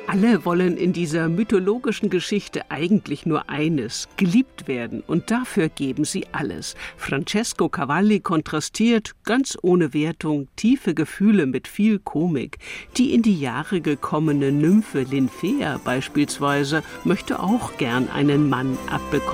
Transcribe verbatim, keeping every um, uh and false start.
Alle wollen in dieser mythologischen Geschichte eigentlich nur eines: geliebt werden. Und dafür geben sie alles. Francesco Cavalli kontrastiert, ganz ohne Wertung, tiefe Gefühle mit viel Komik. Die in die Jahre gekommene Nymphe Linfea beispielsweise möchte auch gern einen Mann abbekommen.